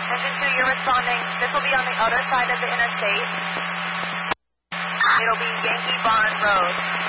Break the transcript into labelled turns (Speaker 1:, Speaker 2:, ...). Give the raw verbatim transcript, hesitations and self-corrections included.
Speaker 1: Engine two, you're responding. This will be on the other side of the interstate. It'll be Yankee Barn Road.